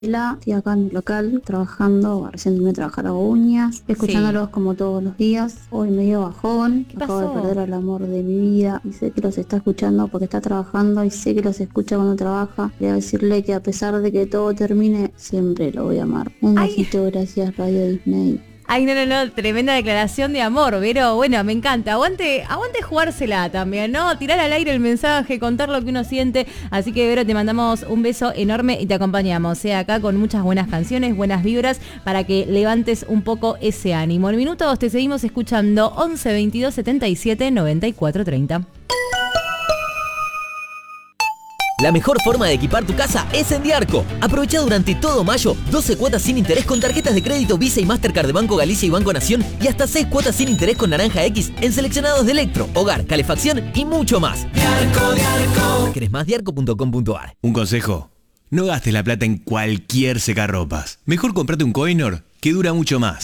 Estoy acá en mi local trabajando, recién terminé de trabajar, hago uñas, escuchándolos como todos los días. Hoy medio bajón, ¿Qué acabo de pasó? perder al amor de mi vida y sé que los está escuchando porque está trabajando y sé que los escucha cuando trabaja. Voy a decirle que a pesar de que todo termine, siempre lo voy a amar. Un Ay. besito, gracias Radio Disney. Ay, no, tremenda declaración de amor, pero bueno, me encanta. Aguante jugársela también, ¿no? Tirar al aire el mensaje, contar lo que uno siente. Así que, Vero, te mandamos un beso enorme y te acompañamos, acá con muchas buenas canciones, buenas vibras, para que levantes un poco ese ánimo. En minutos te seguimos escuchando 11 22 77 94 30. La mejor forma de equipar tu casa es en Diarco. Aprovecha durante todo mayo 12 cuotas sin interés con tarjetas de crédito Visa y Mastercard de Banco Galicia y Banco Nación y hasta 6 cuotas sin interés con Naranja X en seleccionados de electro, hogar, calefacción y mucho más. Diarco. ¿Querés más? Diarco.com.ar. Un consejo: no gastes la plata en cualquier secarropas. Mejor comprate un Coinor que dura mucho más.